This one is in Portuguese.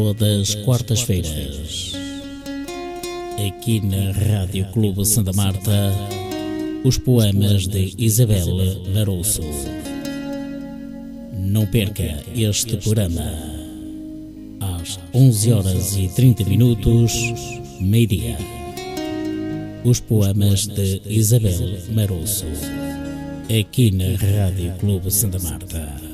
todas as quartas-feiras, aqui na Rádio Clube Santa Marta, os poemas de Isabel Larouço. Não perca este programa, às 11h30, meio-dia. Os poemas de Isabel Larouço, aqui na Rádio Clube Santa Marta.